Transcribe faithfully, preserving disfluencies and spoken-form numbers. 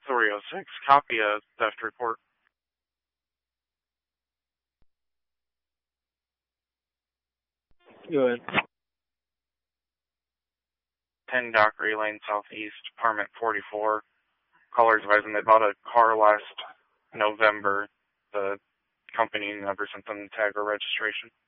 three oh six, copy a theft report. Go ahead. ten Dockery Lane Southeast, apartment forty-four. Callers advising they bought a car last November. The company never sent them the tag or registration.